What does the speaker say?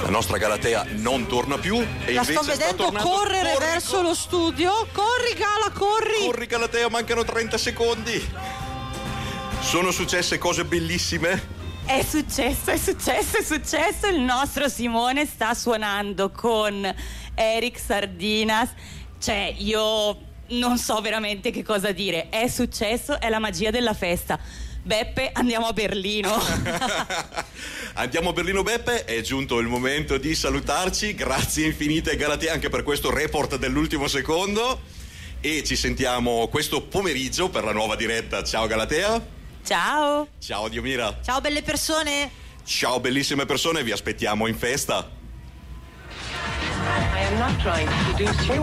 La nostra Galatea non torna più e La invece sto vedendo sta tornando. correre verso lo studio. Corri Gala, corri! Corri Galatea, mancano 30 secondi. Sono successe cose bellissime. È successo. Il nostro Simone sta suonando con Eric Sardinas. Cioè, io non so veramente che cosa dire. È successo, è la magia della festa. Beppe, andiamo a Berlino. Andiamo a Berlino, Beppe, è giunto il momento di salutarci. Grazie infinite Galatea anche per questo report dell'ultimo secondo e ci sentiamo questo pomeriggio per la nuova diretta. Ciao Galatea. Ciao. Ciao Diomira. Ciao belle persone. Ciao bellissime persone, vi aspettiamo in festa. I am not trying to seduce you.